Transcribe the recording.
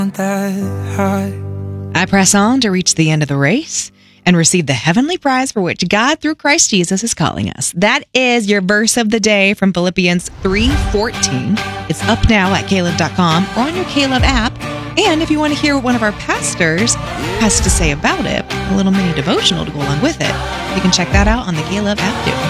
I press on to reach the end of the race and receive the heavenly prize for which God through Christ Jesus is calling us. That is your verse of the day from Philippians 3:14. It's up now at Caleb.com or on your Caleb app. And if you want to hear what one of our pastors has to say about it, a little mini devotional to go along with it, you can check that out on the Caleb app too.